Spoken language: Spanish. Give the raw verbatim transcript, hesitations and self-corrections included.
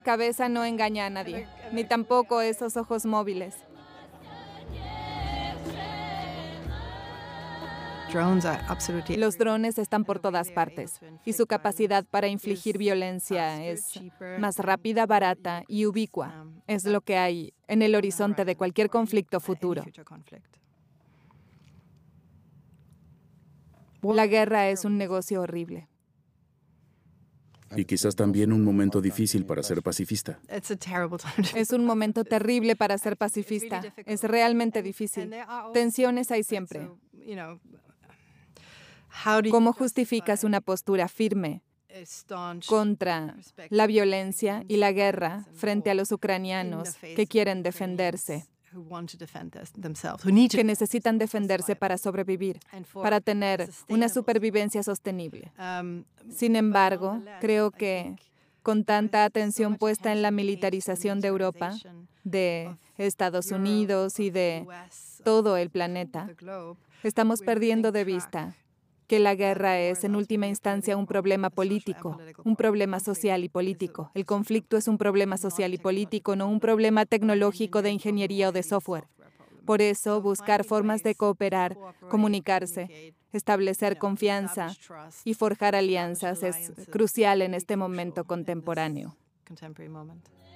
Cabeza no engaña a nadie, ni tampoco esos ojos móviles. Los drones están por todas partes y su capacidad para infligir violencia es más rápida, barata y ubicua. Es lo que hay en el horizonte de cualquier conflicto futuro. La guerra es un negocio horrible. Y quizás también un momento difícil para ser pacifista. Es un momento terrible para ser pacifista. Es realmente difícil. Tensiones hay siempre. ¿Cómo justificas una postura firme contra la violencia y la guerra frente a los ucranianos que quieren defenderse, que necesitan defenderse para sobrevivir, para tener una supervivencia sostenible? Sin embargo, creo que con tanta atención puesta en la militarización de Europa, de Estados Unidos y de todo el planeta, estamos perdiendo de vista que la guerra es, en última instancia, un problema político, un problema social y político. El conflicto es un problema social y político, no un problema tecnológico de ingeniería o de software. Por eso, buscar formas de cooperar, comunicarse, establecer confianza y forjar alianzas es crucial en este momento contemporáneo.